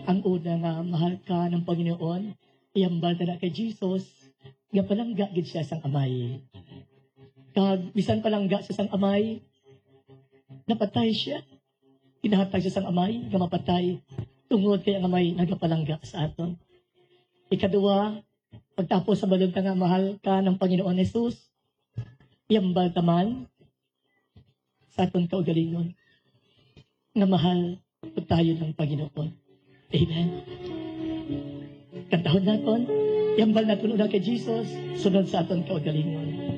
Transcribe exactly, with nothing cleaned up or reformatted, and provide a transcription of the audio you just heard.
Ang una nga, mahal ka ng Panginoon, iambal na kay Jesus, nga palangga gid siya sang amay. Kag, bisan palangga sa sang amay, napatay siya. Kinahatag siya sang amay, nga mapatay, tungod kay ang amay nagapalangga sa aton. Ikaduwa, pagtapos sa balon ka nga, mahal ka ng Panginoon Jesus, iambal taman sa aton kaugalingon, nga mahal tayo ng Panginoon. Amen. Kantahon naton, iambal naton una kay Jesus, sunod sa aton kaugalingon.